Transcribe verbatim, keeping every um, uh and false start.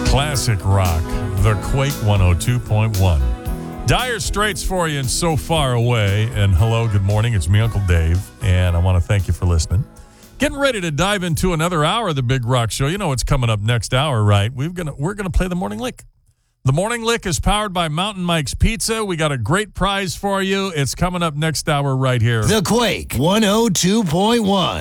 Classic rock, the Quake one oh two point one. Dire Straits for you and So Far Away. And hello, good morning. It's me, Uncle Dave, and I want to thank you for listening. Getting ready to dive into another hour of the Big Rock Show. You know what's coming up next hour, right? We've gonna we're gonna play the Morning Lick. The Morning Lick is powered by Mountain Mike's Pizza. We got a great prize for you. It's coming up next hour right here. The Quake one oh two point one.